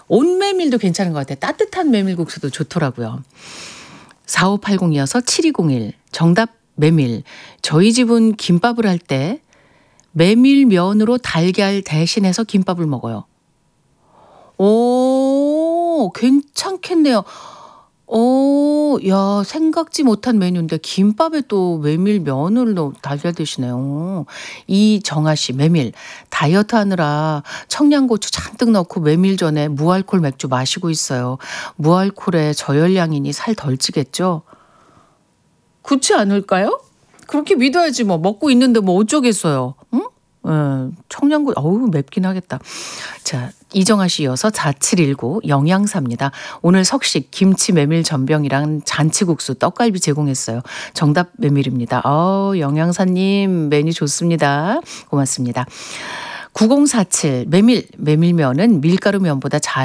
온메밀도 괜찮은 것 같아요. 따뜻한 메밀국수도 좋더라고요. 4580 이어서 7201 정답 메밀. 저희 집은 김밥을 할 때 메밀면으로 달걀 대신해서 김밥을 먹어요. 오, 괜찮겠네요. 야, 생각지 못한 메뉴인데 김밥에 또 메밀면을 달걀 드시네요. 이정아 씨, 메밀. 다이어트 하느라 청양고추 잔뜩 넣고 메밀 전에 무알콜 맥주 마시고 있어요. 무알콜에 저열량이니 살 덜 찌겠죠? 그렇지 않을까요? 그렇게 믿어야지 뭐. 먹고 있는데 뭐 어쩌겠어요. 응? 청양고추, 어우, 맵긴 하겠다. 자, 이정아 씨 이어서 4719 영양사입니다. 오늘 석식 김치 메밀 전병이랑 잔치국수 떡갈비 제공했어요. 정답 메밀입니다. 영양사님 메뉴 좋습니다. 고맙습니다. 9047 메밀면은 밀가루 면보다 잘